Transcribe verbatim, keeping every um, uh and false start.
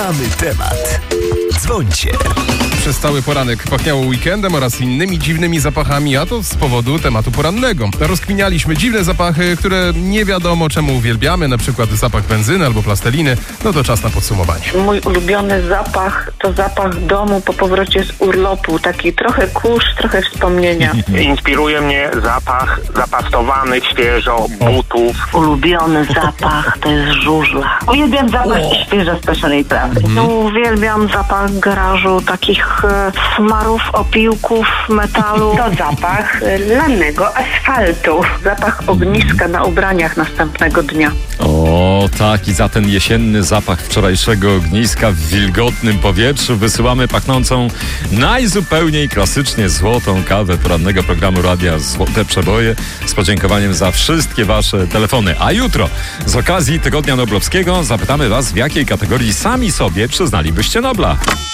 Mamy temat. Dzwońcie. Przez cały poranek pachniało weekendem oraz innymi dziwnymi zapachami, a to z powodu tematu porannego. Rozkminialiśmy dziwne zapachy, które nie wiadomo czemu uwielbiamy, na przykład zapach benzyny albo plasteliny. No to czas na podsumowanie. Mój ulubiony zapach to zapach domu po powrocie z urlopu. Taki trochę kurz, trochę wspomnienia. Inspiruje mnie zapach zapastowanych świeżo butów. Ulubiony zapach to jest żużla. Uwielbiam zapach świeżo speszonej trawy. No, uwielbiam zapach garażu, takich e, smarów, opiłków, metalu. To zapach lanego asfaltu. Zapach ogniska na ubraniach następnego dnia. O, tak, i za ten jesienny zapach wczorajszego ogniska w wilgotnym powietrzu wysyłamy pachnącą najzupełniej klasycznie złotą kawę porannego programu Radia Złote Przeboje z podziękowaniem za wszystkie wasze telefony. A jutro z okazji Tygodnia Noblowskiego zapytamy was, w jakiej kategorii sami sobie przyznalibyście Nobla.